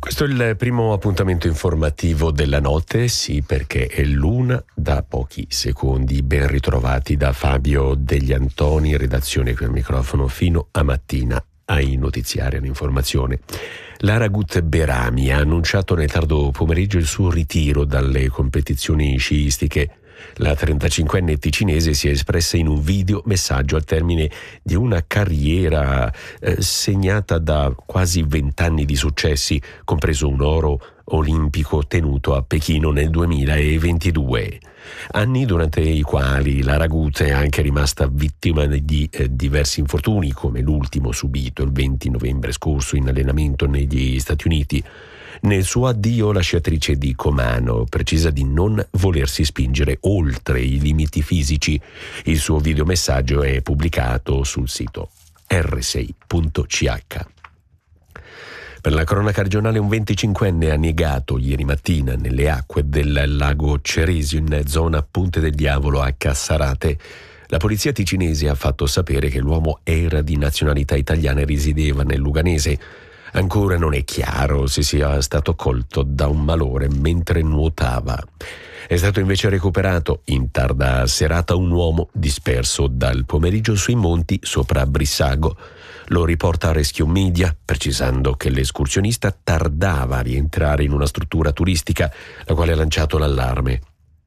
Questo è il primo appuntamento informativo della notte, sì, perché è l'una da pochi secondi. Ben ritrovati da Fabio Degli Antoni, redazione qui al microfono fino a mattina ai notiziari all'informazione. L'Aragut Berami ha annunciato nel tardo pomeriggio il suo ritiro dalle competizioni sciistiche. La 35enne ticinese si è espressa in un video messaggio al termine di una carriera segnata da quasi 20 anni di successi, compreso un oro olimpico ottenuto a Pechino nel 2022. Anni durante i quali l'Aragut è anche rimasta vittima di diversi infortuni, come l'ultimo subito il 20 novembre scorso in allenamento negli Stati Uniti. Nel suo addio la sciatrice di Comano precisa di non volersi spingere oltre i limiti fisici. Il suo videomessaggio è pubblicato sul sito r6.ch. Per la cronaca regionale, un 25enne ha negato ieri mattina nelle acque del lago Ceresio in zona Ponte del Diavolo a Cassarate. La polizia ticinese ha fatto sapere che l'uomo era di nazionalità italiana e risiedeva nel Luganese. Ancora non è chiaro se sia stato colto da un malore mentre nuotava. È stato invece recuperato in tarda serata un uomo disperso dal pomeriggio sui monti sopra Brissago. Lo riporta Rescue Media, precisando che l'escursionista tardava a rientrare in una struttura turistica, la quale ha lanciato l'allarme.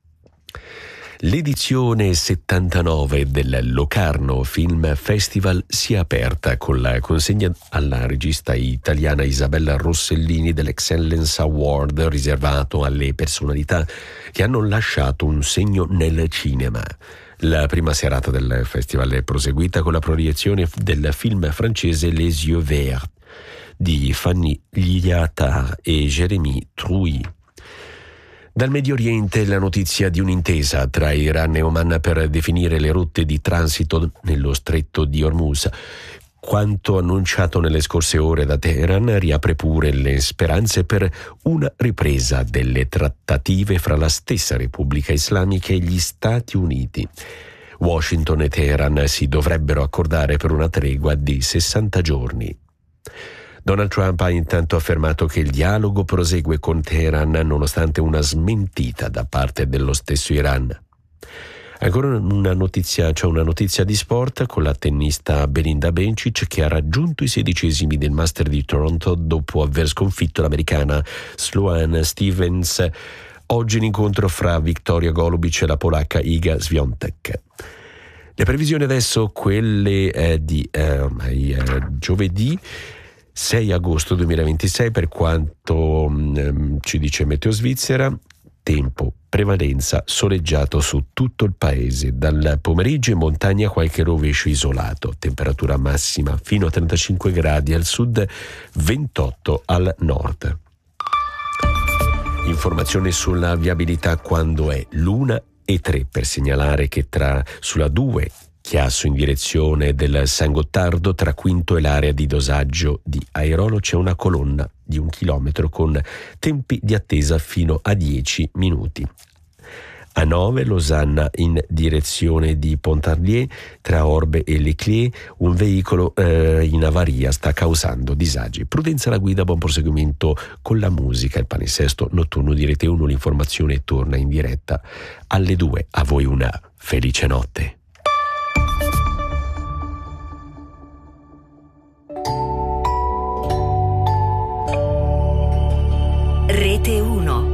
L'edizione 79 del Locarno Film Festival si è aperta con la consegna alla regista italiana Isabella Rossellini dell'Excellence Award, riservato alle personalità che hanno lasciato un segno nel cinema. La prima serata del festival è proseguita con la proiezione del film francese Les Yeux Verts di Fanny Liattard e Jérémy Trouy. Dal Medio Oriente la notizia di un'intesa tra Iran e Oman per definire le rotte di transito nello stretto di Hormuz. Quanto annunciato nelle scorse ore da Teheran riapre pure le speranze per una ripresa delle trattative fra la stessa Repubblica Islamica e gli Stati Uniti. Washington e Teheran si dovrebbero accordare per una tregua di 60 giorni. Donald Trump ha intanto affermato che il dialogo prosegue con Teheran nonostante una smentita da parte dello stesso Iran. Ancora una notizia di sport con la tennista Belinda Bencic che ha raggiunto i 16esimi del Master di Toronto dopo aver sconfitto l'americana Sloane Stevens. Oggi l'incontro fra Victoria Golubic e la polacca Iga Swiatek. Le previsioni adesso quelle di giovedì 6 agosto 2026 per quanto ci dice Meteo Svizzera. Tempo, prevalenza, soleggiato su tutto il paese. Dal pomeriggio in montagna qualche rovescio isolato. Temperatura massima fino a 35 gradi al sud, 28 al nord. Informazione sulla viabilità quando è l'1:03 per segnalare che sulla 2 Chiasso in direzione del San Gottardo tra Quinto e l'area di dosaggio di Airolo c'è una colonna di 1 chilometro con tempi di attesa fino a 10 minuti. A 9 Losanna in direzione di Pontarlier tra Orbe e Leclerc un veicolo in avaria sta causando disagi. Prudenza alla guida, buon proseguimento con la musica. Il palinsesto notturno di Rete 1, l'informazione torna in diretta alle 2. A voi una felice notte. Rete 1